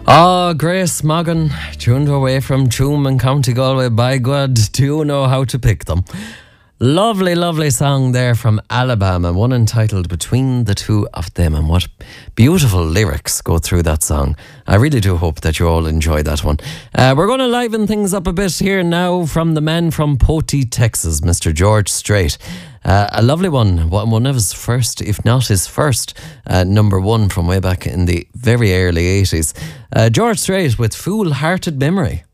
Oh, Grace Moggan, tuned away from Tuam and County Galway. By God, do you know how to pick them? Lovely, lovely song there from Alabama, one entitled Between the Two of Them, and what beautiful lyrics go through that song. I really do hope that you all enjoy that one. We're going to liven things up a bit here now from the man from Potee, Texas, Mr. George Strait. A lovely one of his first, if not his first, number one from way back in the very early 80s. George Strait with Fool-Hearted Memory.